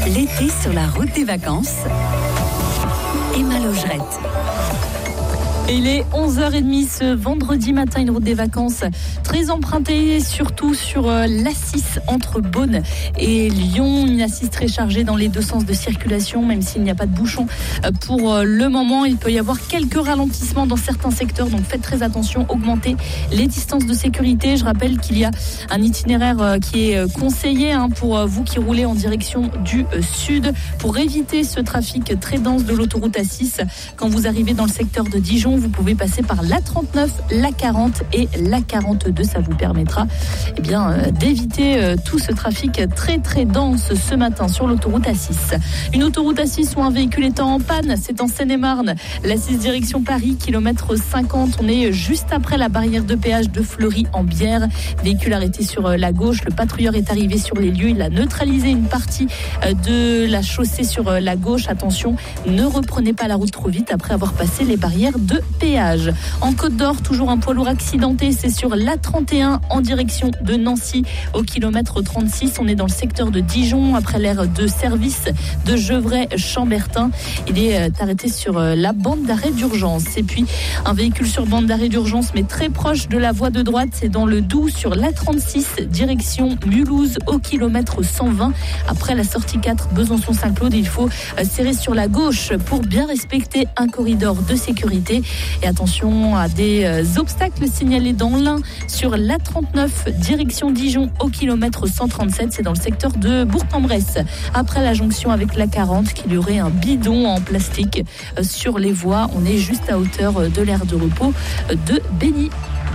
L'été sur la route des vacances. Emma Logerette. Et il est 11h30 ce vendredi matin, une route des vacances très empruntée, surtout sur l'A6 entre Beaune et Lyon. Une A6 très chargée dans les deux sens de circulation, même s'il n'y a pas de bouchon pour le moment. Il peut y avoir quelques ralentissements dans certains secteurs, donc faites très attention, augmentez les distances de sécurité. Je rappelle qu'il y a un itinéraire qui est conseillé pour vous qui roulez en direction du sud pour éviter ce trafic très dense de l'autoroute A6. Quand vous arrivez dans le secteur de Dijon, vous pouvez passer par l'A39, l'A40 et l'A42. Ça vous permettra d'éviter tout ce trafic très très dense ce matin sur l'autoroute A6. Une autoroute A6 où un véhicule est en panne, c'est en Seine-et-Marne. L'A6 direction Paris, kilomètre 50. On est juste après la barrière de péage de Fleury-en-Bière. Véhicule arrêté sur la gauche. Le patrouilleur est arrivé sur les lieux. Il a neutralisé une partie de la chaussée sur la gauche. Attention, ne reprenez pas la route trop vite après avoir passé les barrières de péage. En Côte d'Or, toujours un poids lourd accidenté, c'est sur l'A31 en direction de Nancy au kilomètre 36. On est dans le secteur de Dijon après l'aire de service de Gevrey-Chambertin. Il est arrêté sur la bande d'arrêt d'urgence. Et puis un véhicule sur bande d'arrêt d'urgence mais très proche de la voie de droite, c'est dans le Doubs sur l'A36 direction Mulhouse au kilomètre 120. Après la sortie 4 Besançon-Saint-Claude, il faut serrer sur la gauche pour bien respecter un corridor de sécurité. Et attention à des obstacles signalés dans l'Ain sur l'A39 direction Dijon au kilomètre 137. C'est dans le secteur de Bourg-en-Bresse. Après la jonction avec l'A40, qu'il y aurait un bidon en plastique sur les voies. On est juste à hauteur de l'aire de repos de Béni.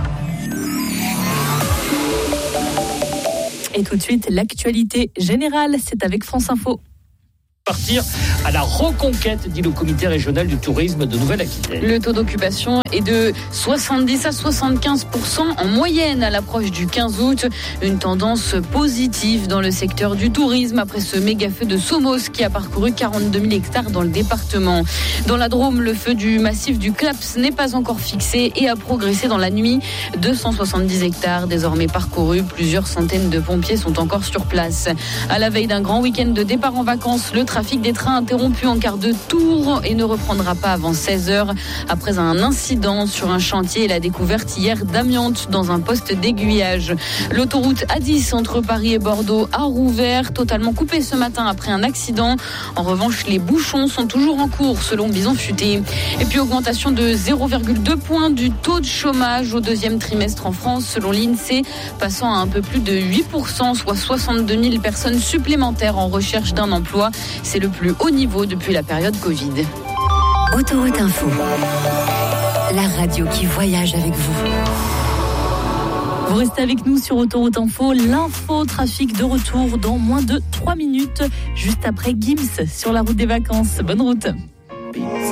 Et tout de suite, l'actualité générale, c'est avec France Info. Partir à la reconquête, dit le comité régional du tourisme de Nouvelle-Aquitaine. Le taux d'occupation est de 70 à 75% en moyenne à l'approche du 15 août. Une tendance positive dans le secteur du tourisme après ce méga feu de Somos qui a parcouru 42 000 hectares dans le département. Dans la Drôme, le feu du massif du Claps n'est pas encore fixé et a progressé dans la nuit. 270 hectares désormais parcourus. Plusieurs centaines de pompiers sont encore sur place. À la veille d'un grand week-end de départ en vacances, le trafic des trains interrompu en quart de tour et ne reprendra pas avant 16h après un incident sur un chantier et la découverte hier d'amiante dans un poste d'aiguillage. L'autoroute A10 entre Paris et Bordeaux a rouvert, totalement coupée ce matin après un accident. En revanche, les bouchons sont toujours en cours selon Bison Futé. Et puis augmentation de 0,2 points du taux de chômage au deuxième trimestre en France selon l'INSEE, passant à un peu plus de 8%, soit 62 000 personnes supplémentaires en recherche d'un emploi. C'est le plus haut niveau depuis la période Covid. Autoroute Info, la radio qui voyage avec vous. Vous restez avec nous sur Autoroute Info, l'info trafic de retour dans moins de 3 minutes, juste après Gims sur la route des vacances. Bonne route.